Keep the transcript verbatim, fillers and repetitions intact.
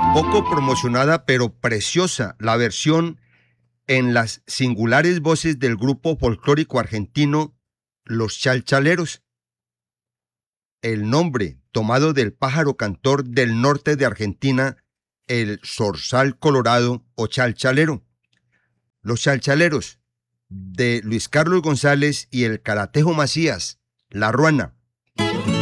Poco promocionada pero preciosa la versión en las singulares voces del grupo folclórico argentino Los Chalchaleros. El nombre tomado del pájaro cantor del norte de Argentina, el zorzal colorado o chalchalero. Los Chalchaleros, de Luis Carlos González y el Caratejo Macías, La Ruana.